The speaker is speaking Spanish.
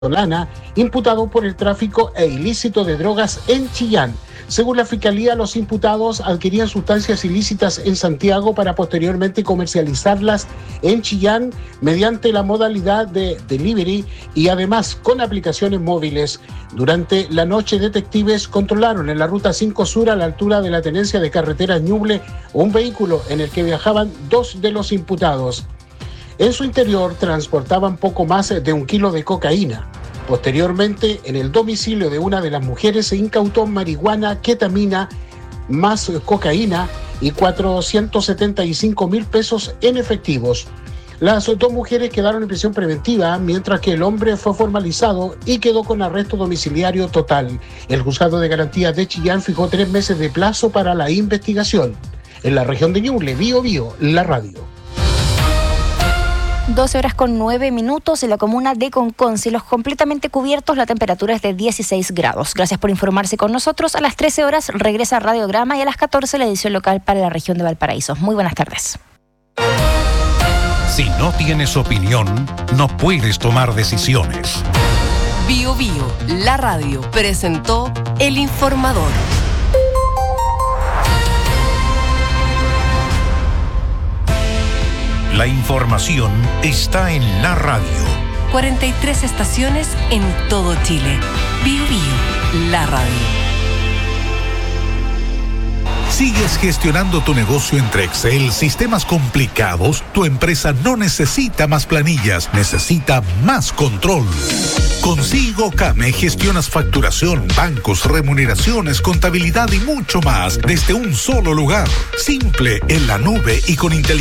venezolana, imputado por el tráfico e ilícito de drogas en Chillán. Según la Fiscalía, los imputados adquirían sustancias ilícitas en Santiago para posteriormente comercializarlas en Chillán mediante la modalidad de delivery y además con aplicaciones móviles. Durante la noche, detectives controlaron en la ruta 5 Sur, a la altura de la tenencia de carreteras Ñuble, un vehículo en el que viajaban dos de los imputados. En su interior transportaban poco más de 1 kilo de cocaína. Posteriormente, en el domicilio de una de las mujeres se incautó marihuana, ketamina, más cocaína y 475,000 pesos en efectivos. Las dos mujeres quedaron en prisión preventiva, mientras que el hombre fue formalizado y quedó con arresto domiciliario total. El juzgado de garantía de Chillán fijó 3 meses de plazo para la investigación. En la región de Ñuble, Biobío, la radio. 12:09 en la comuna de Concón. Cielos completamente cubiertos, la temperatura es de 16 grados. Gracias por informarse con nosotros. A las 13 horas regresa Radiograma y a las 14 la edición local para la región de Valparaíso. Muy buenas tardes. Si no tienes opinión, no puedes tomar decisiones. Biobío, la radio, presentó El Informador. La información está en la radio. 43 estaciones en todo Chile. Biobío, la radio. ¿Sigues gestionando tu negocio entre Excel, sistemas complicados? Tu empresa no necesita más planillas, necesita más control. Con Sigo Kame gestionas facturación, bancos, remuneraciones, contabilidad y mucho más desde un solo lugar. Simple, en la nube y con inteligencia